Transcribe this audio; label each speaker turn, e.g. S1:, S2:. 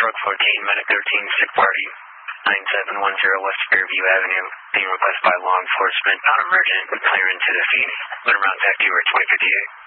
S1: Norfolk 14, Medic 13, sick party, 9710 West Fairview Avenue, being requested by law enforcement, not emergent, clear into the scene. Let around active or 2058.